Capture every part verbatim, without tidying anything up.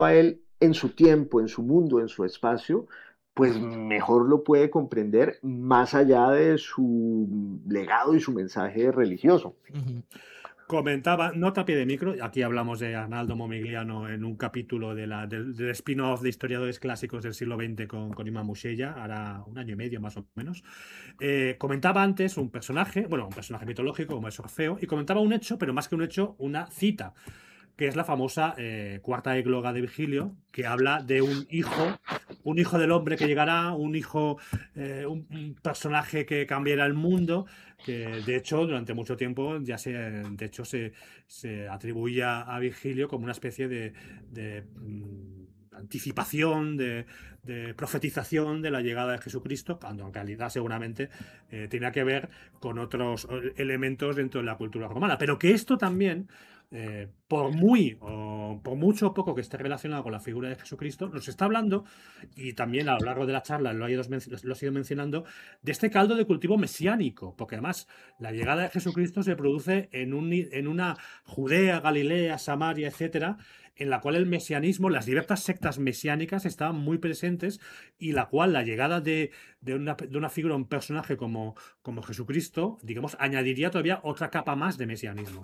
a él en su tiempo, en su mundo, en su espacio, pues mejor lo puede comprender más allá de su legado y su mensaje religioso. Ujú. Comentaba, nota a pie de micro, aquí hablamos de Arnaldo Momigliano en un capítulo de la, del, del spin-off de historiadores clásicos del siglo veinte con, con Imam Muxella, hará un año y medio más o menos. Eh, comentaba antes un personaje, bueno, un personaje mitológico como es Orfeo, y comentaba un hecho, pero más que un hecho, una cita, que es la famosa eh, cuarta égloga de Virgilio, que habla de un hijo, un hijo del hombre que llegará, un hijo, eh, un, un personaje que cambiará el mundo, que de hecho durante mucho tiempo ya se, de hecho se, se atribuía a Virgilio como una especie de, de mm, anticipación, de, de profetización de la llegada de Jesucristo, cuando en realidad seguramente eh, tenía que ver con otros eh, elementos dentro de la cultura romana. Pero que esto también, eh, por muy o por mucho o poco que esté relacionado con la figura de Jesucristo, nos está hablando, y también a lo largo de la charla lo ha ido, lo ha ido mencionando, de este caldo de cultivo mesiánico, porque además la llegada de Jesucristo se produce en, un, en una Judea, Galilea, Samaria, etcétera, en la cual el mesianismo, las diversas sectas mesiánicas estaban muy presentes, y la cual la llegada de, de, una, de una figura, un personaje como, como Jesucristo, digamos, añadiría todavía otra capa más de mesianismo.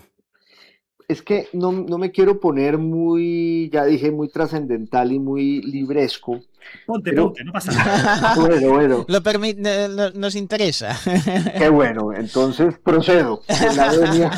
Es que no, no me quiero poner muy, ya dije, muy trascendental y muy libresco, Ponte, pero ponte, no pasa nada. bueno, bueno, Lo permite, no, nos interesa. qué bueno, entonces procedo en la venia.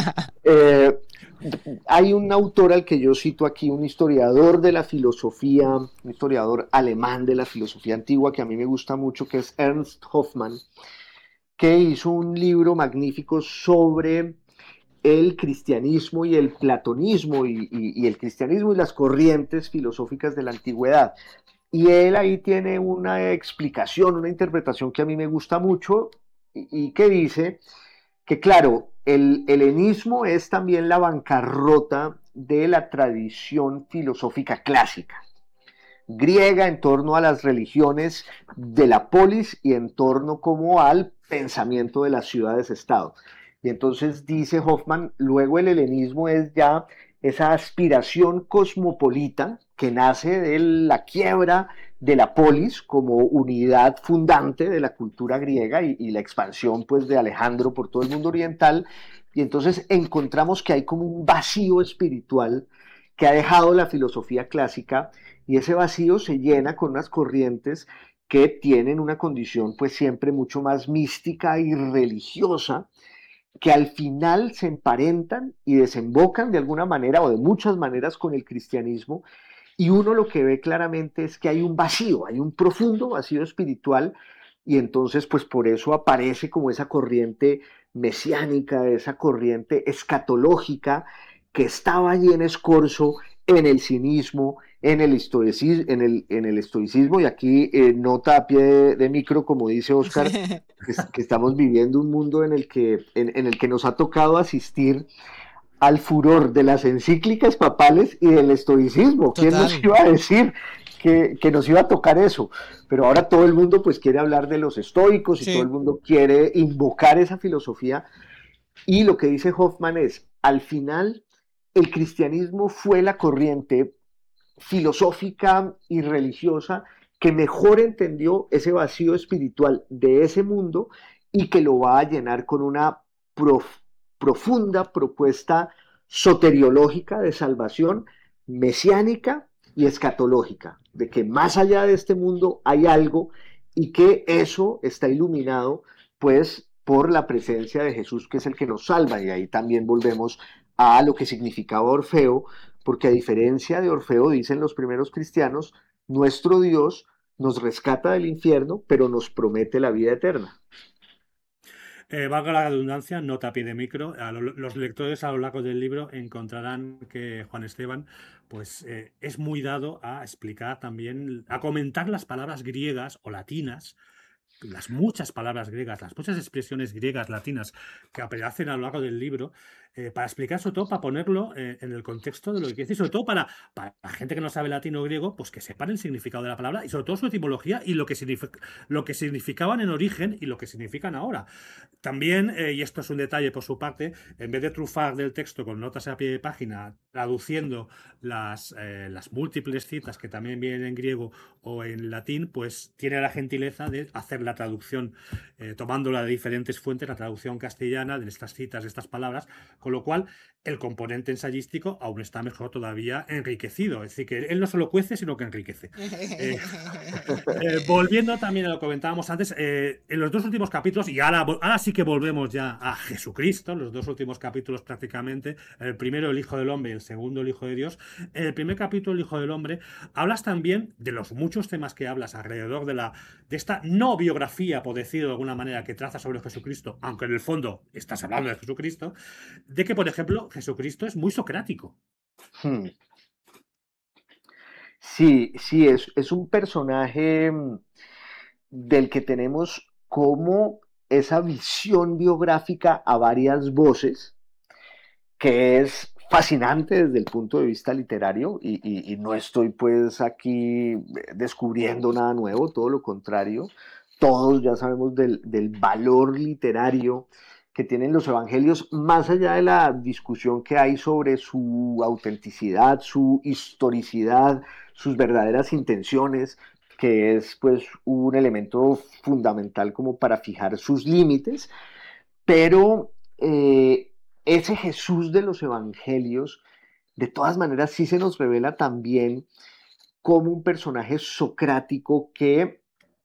Eh, Hay un autor al que yo cito aquí, un historiador de la filosofía, un historiador alemán de la filosofía antigua que a mí me gusta mucho, que es Ernst Hoffmann, que hizo un libro magnífico sobre el cristianismo y el platonismo y, y, y el cristianismo y las corrientes filosóficas de la antigüedad. Y él ahí tiene una explicación, una interpretación que a mí me gusta mucho y, y que dice que claro, el helenismo es también la bancarrota de la tradición filosófica clásica, griega en torno a las religiones de la polis y en torno como al pensamiento de las ciudades-estado. Y entonces dice Hoffman, luego el helenismo es ya esa aspiración cosmopolita que nace de la quiebra de la polis como unidad fundante de la cultura griega y, y la expansión pues de Alejandro por todo el mundo oriental. Y entonces encontramos que hay como un vacío espiritual que ha dejado la filosofía clásica y ese vacío se llena con unas corrientes que tienen una condición pues siempre mucho más mística y religiosa, que al final se emparentan y desembocan de alguna manera o de muchas maneras con el cristianismo, y uno lo que ve claramente es que hay un vacío, hay un profundo vacío espiritual, y entonces pues por eso aparece como esa corriente mesiánica, esa corriente escatológica que estaba allí en escorzo en el cinismo, en el, estoicismo, en el, en el estoicismo, y aquí eh, nota a pie de, de, micro, como dice Oscar, que, que, estamos viviendo un mundo en el, que, en, en el que nos ha tocado asistir al furor de las encíclicas papales y del estoicismo. ¿Quién nos Total. iba a decir que, que, nos iba a tocar eso? Pero ahora todo el mundo pues quiere hablar de los estoicos y todo el Sí. mundo quiere invocar esa filosofía. Y lo que dice Hoffman es, al final, el cristianismo fue la corriente filosófica y religiosa que mejor entendió ese vacío espiritual de ese mundo y que lo va a llenar con una prof profunda propuesta soteriológica de salvación, mesiánica y escatológica, de que más allá de este mundo hay algo y que eso está iluminado pues por la presencia de Jesús, que es el que nos salva. Y ahí también volvemos a lo que significaba Orfeo, porque a diferencia de Orfeo, dicen los primeros cristianos, nuestro Dios nos rescata del infierno, pero nos promete la vida eterna. Eh, valga la redundancia, nota a pie de micro. A lo, los lectores a lo largo del libro encontrarán que Juan Esteban pues, eh, es muy dado a explicar también, a comentar las palabras griegas o latinas, las muchas palabras griegas, las muchas expresiones griegas, latinas que aparecen a lo largo del libro, eh, para explicar, sobre todo para ponerlo eh, en el contexto de lo que quiere decir, sobre todo para, para la gente que no sabe latín o griego, pues que sepan el significado de la palabra y sobre todo su etimología y lo que, signific lo que significaban en origen y lo que significan ahora. También, eh, y esto es un detalle por su parte, en vez de trufar del texto con notas a pie de página, traduciendo las, eh, las múltiples citas que también vienen en griego o en latín, pues tiene la gentileza de hacer la traducción, eh, tomándola de diferentes fuentes, la traducción castellana de estas citas, de estas palabras, con lo cual el componente ensayístico aún está mejor todavía enriquecido. Es decir, que él no solo cuece, sino que enriquece. Eh, eh, volviendo también a lo que comentábamos antes, eh, en los dos últimos capítulos, y ahora, ahora sí que volvemos ya a Jesucristo, los dos últimos capítulos prácticamente, el primero el Hijo del Hombre y el segundo el Hijo de Dios. En el primer capítulo, el Hijo del Hombre, hablas también de los muchos temas que hablas alrededor de, la, de esta no biografía, por decirlo de alguna manera, que traza sobre Jesucristo, aunque en el fondo estás hablando de Jesucristo, de que, por ejemplo, Jesucristo es muy socrático. Hmm. Sí, sí, es, es un personaje mm, del que tenemos como esa visión biográfica a varias voces, que es fascinante desde el punto de vista literario y, y, y no estoy pues aquí descubriendo nada nuevo, todo lo contrario, todos ya sabemos del, del valor literario que tienen los evangelios, más allá de la discusión que hay sobre su autenticidad, su historicidad, sus verdaderas intenciones, que es pues un elemento fundamental como para fijar sus límites, pero eh, ese Jesús de los evangelios, de todas maneras, sí se nos revela también como un personaje socrático que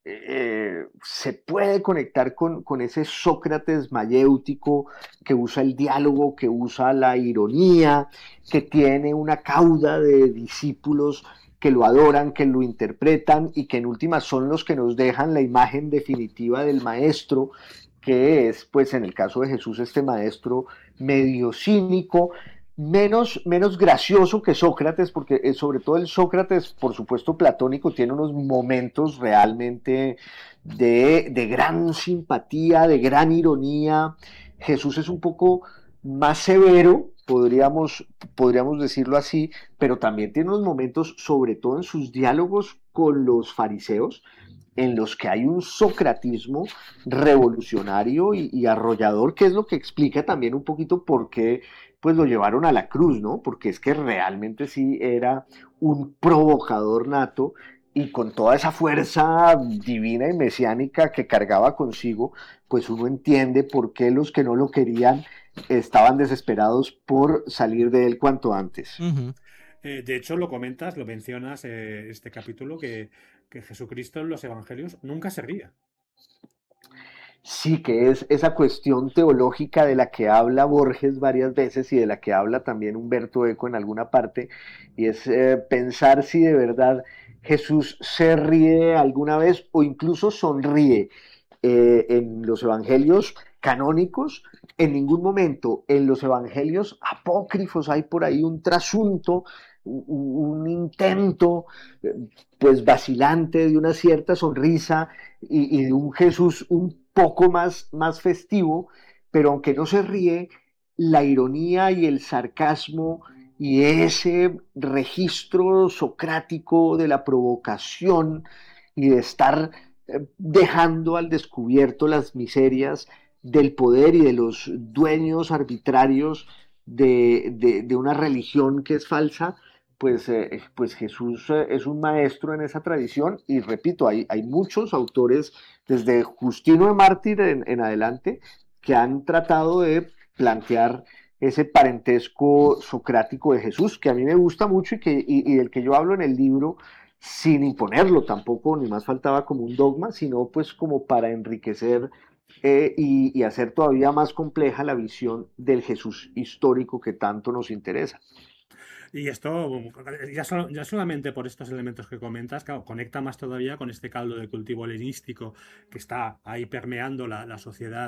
eh, se puede conectar con, con ese Sócrates mayéutico que usa el diálogo, que usa la ironía, que tiene una cauda de discípulos que lo adoran, que lo interpretan y que en últimas son los que nos dejan la imagen definitiva del maestro, que es, pues en el caso de Jesús, este maestro medio cínico, menos, menos gracioso que Sócrates, porque eh, sobre todo el Sócrates, por supuesto, platónico, tiene unos momentos realmente de, de gran simpatía, de gran ironía. Jesús es un poco más severo, podríamos, podríamos decirlo así, pero también tiene unos momentos, sobre todo en sus diálogos con los fariseos, en los que hay un socratismo revolucionario y, y arrollador, que es lo que explica también un poquito por qué pues lo llevaron a la cruz, ¿no? Porque es que realmente sí era un provocador nato y con toda esa fuerza divina y mesiánica que cargaba consigo, pues uno entiende por qué los que no lo querían estaban desesperados por salir de él cuanto antes. Uh-huh. Eh, de hecho, lo comentas, lo mencionas eh, este capítulo, que, que Jesucristo en los evangelios nunca se ríe. Sí, que es esa cuestión teológica de la que habla Borges varias veces y de la que habla también Humberto Eco en alguna parte, y es eh, pensar si de verdad Jesús se ríe alguna vez o incluso sonríe. Eh, en los evangelios canónicos, en ningún momento en los evangelios apócrifos hay por ahí un trasunto, un, un intento eh, pues vacilante de una cierta sonrisa y, y de un Jesús un poco más, más festivo, pero aunque no se ríe, la ironía y el sarcasmo y ese registro socrático de la provocación y de estar eh, dejando al descubierto las miserias del poder y de los dueños arbitrarios de, de, de una religión que es falsa, pues, eh, pues Jesús eh, es un maestro en esa tradición y repito, hay, hay muchos autores desde Justino de Mártir en, en adelante que han tratado de plantear ese parentesco socrático de Jesús, que a mí me gusta mucho y, que, y, y del que yo hablo en el libro, sin imponerlo tampoco, ni más faltaba como un dogma, sino pues como para enriquecer eh, y, y hacer todavía más compleja la visión del Jesús histórico que tanto nos interesa. Y esto, ya, solo, ya solamente por estos elementos que comentas, claro, conecta más todavía con este caldo de cultivo helenístico que está ahí permeando la, la sociedad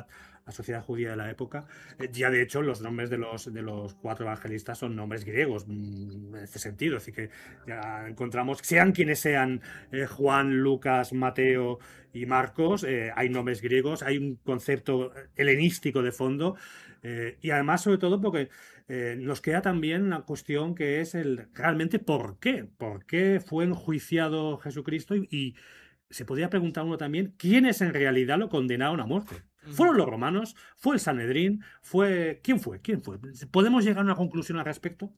la sociedad judía de la época. Eh, ya de hecho los nombres de los, de los cuatro evangelistas son nombres griegos, mm, en este sentido, es decir, que ya encontramos, sean quienes sean, eh, Juan, Lucas, Mateo y Marcos, eh, hay nombres griegos, hay un concepto helenístico de fondo, eh, y además sobre todo porque eh, nos queda también una cuestión que es el realmente por qué, por qué fue enjuiciado Jesucristo y, y se podría preguntar uno también quiénes en realidad lo condenaron a muerte. ¿Fueron los romanos? ¿Fue el Sanedrín? ¿Fue... ¿Quién fue? ¿Quién fue? ¿Podemos llegar a una conclusión al respecto?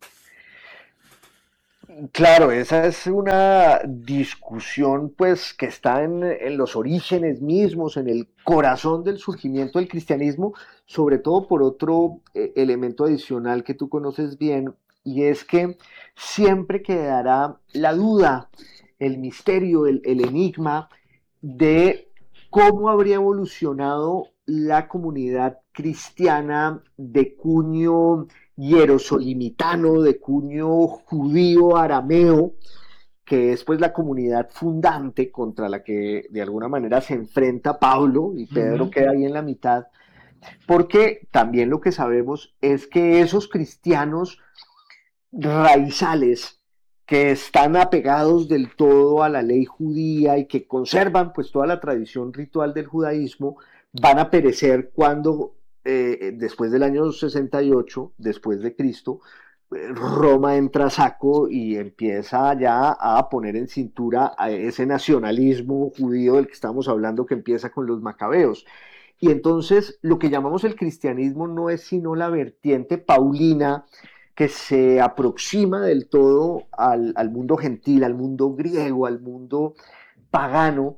Claro, esa es una discusión pues que está en, en los orígenes mismos, en el corazón del surgimiento del cristianismo, sobre todo por otro eh, elemento adicional que tú conoces bien, y es que siempre quedará la duda, el misterio, el, el enigma de cómo habría evolucionado la comunidad cristiana de cuño hierosolimitano, de cuño judío arameo, que es pues la comunidad fundante contra la que de alguna manera se enfrenta Pablo, y Pedro Ujú. queda ahí en la mitad, porque también lo que sabemos es que esos cristianos raizales que están apegados del todo a la ley judía y que conservan pues toda la tradición ritual del judaísmo, van a perecer cuando eh, después del año sesenta y ocho, después de Cristo, eh, Roma entra a saco y empieza ya a poner en cintura a ese nacionalismo judío del que estamos hablando, que empieza con los macabeos. Y entonces lo que llamamos el cristianismo no es sino la vertiente paulina que se aproxima del todo al, al mundo gentil, al mundo griego, al mundo pagano,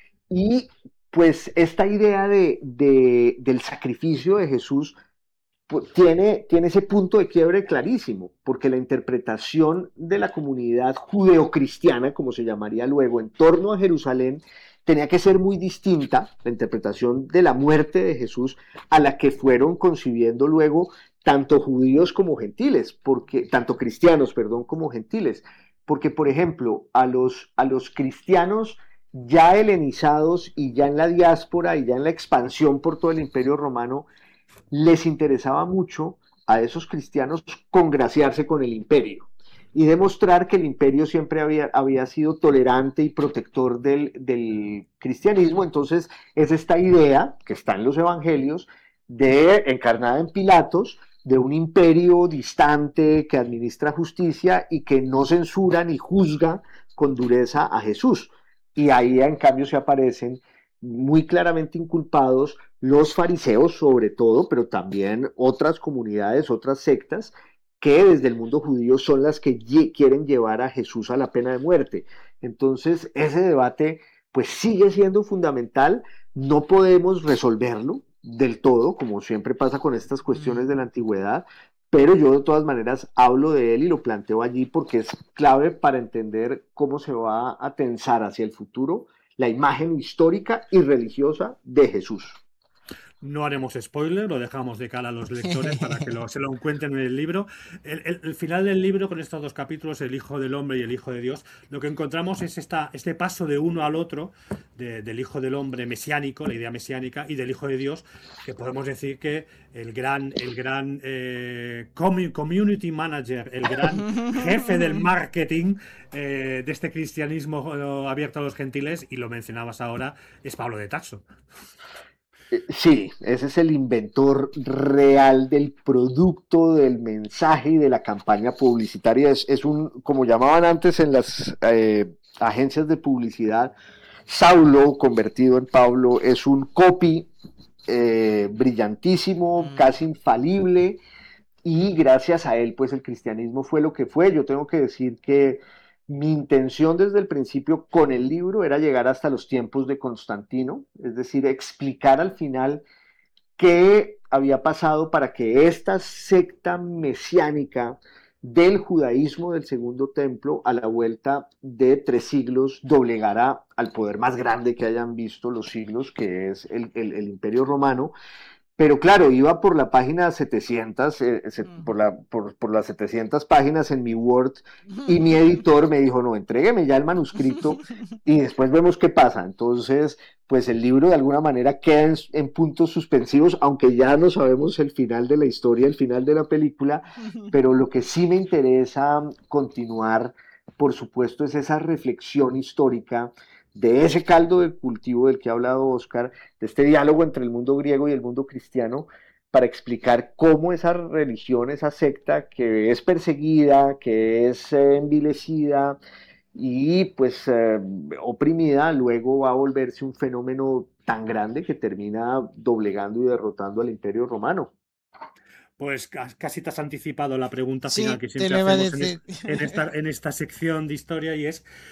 y pues esta idea de, de, del sacrificio de Jesús pues, tiene, tiene ese punto de quiebre clarísimo, porque la interpretación de la comunidad judeocristiana, como se llamaría luego, en torno a Jerusalén, tenía que ser muy distinta, la interpretación de la muerte de Jesús, a la que fueron concibiendo luego tanto judíos como gentiles, porque, tanto cristianos, perdón, como gentiles. Porque, por ejemplo, a los, a los cristianos ya helenizados y ya en la diáspora y ya en la expansión por todo el imperio romano, les interesaba mucho a esos cristianos congraciarse con el imperio y demostrar que el imperio siempre había, había sido tolerante y protector del, del, cristianismo. Entonces es esta idea que está en los evangelios, de encarnada en Pilatos, de un imperio distante que administra justicia y que no censura ni juzga con dureza a Jesús. Y ahí en cambio se aparecen muy claramente inculpados los fariseos sobre todo, pero también otras comunidades, otras sectas, que desde el mundo judío son las que quieren llevar a Jesús a la pena de muerte. Entonces, ese debate pues sigue siendo fundamental, no podemos resolverlo del todo, como siempre pasa con estas cuestiones de la antigüedad, pero yo de todas maneras hablo de él y lo planteo allí porque es clave para entender cómo se va a tensar hacia el futuro la imagen histórica y religiosa de Jesús. No haremos spoiler, lo dejamos de cara a los lectores para que lo, se lo encuentren en el libro. El, el, el, final del libro, con estos dos capítulos, el Hijo del Hombre y el Hijo de Dios, lo que encontramos es esta, este paso de uno al otro, de, del Hijo del Hombre mesiánico, la idea mesiánica, y del Hijo de Dios, que podemos decir que el gran, el gran eh, community manager, el gran jefe del marketing eh, de este cristianismo abierto a los gentiles, y lo mencionabas ahora, es Pablo de Tarso. Sí, ese es el inventor real del producto, del mensaje y de la campaña publicitaria. Es, es un, como llamaban antes en las eh, agencias de publicidad, Saulo convertido en Pablo, es un copy eh, brillantísimo, mm. casi infalible, y gracias a él pues el cristianismo fue lo que fue. Yo tengo que decir que mi intención desde el principio con el libro era llegar hasta los tiempos de Constantino, es decir, explicar al final qué había pasado para que esta secta mesiánica del judaísmo del Segundo Templo, a la vuelta de tres siglos, doblegara al poder más grande que hayan visto los siglos, que es el, el, el Imperio Romano. pero claro, iba por la página setecientas, eh, se- por, la, por, por las setecientas páginas en mi Word, y mi editor me dijo, no, entrégueme ya el manuscrito y después vemos qué pasa. Entonces, pues el libro de alguna manera queda en, en puntos suspensivos, aunque ya no sabemos el final de la historia, el final de la película, pero lo que sí me interesa continuar, por supuesto, es esa reflexión histórica de ese caldo de cultivo del que ha hablado Oscar, de este diálogo entre el mundo griego y el mundo cristiano, para explicar cómo esa religión, esa secta que es perseguida, que es eh, envilecida y pues eh, oprimida, luego va a volverse un fenómeno tan grande que termina doblegando y derrotando al Imperio Romano. Pues ca- casi te has anticipado la pregunta final Sí, que te siempre lo iba a hacemos en, es- decir. en esta, en esta sección de historia y es